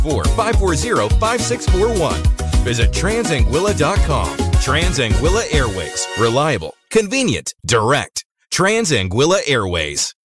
844-540-5641. Visit transanguilla.com. Transanguilla Airways. Reliable, convenient, direct. Transanguilla Airways.